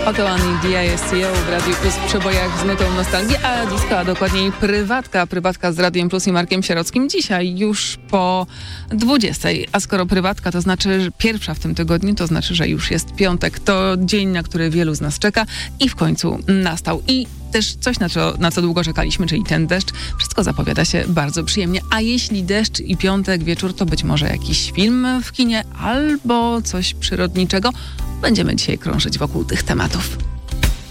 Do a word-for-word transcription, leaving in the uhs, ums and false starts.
Oto Ani D I S C O w Radiu Plus w przebojach z nutą nostalgii, a disco, a dokładniej prywatka. Prywatka z Radiem Plus i Markiem Sierockim dzisiaj już po dwudziestej. A skoro prywatka to znaczy że pierwsza w tym tygodniu, to znaczy, że już jest piątek. To dzień, na który wielu z nas czeka i w końcu nastał. I też coś, na co, na co długo czekaliśmy, czyli ten deszcz. Wszystko zapowiada się bardzo przyjemnie. A jeśli deszcz i piątek wieczór, to być może jakiś film w kinie albo coś przyrodniczego. Będziemy dzisiaj krążyć wokół tych tematów.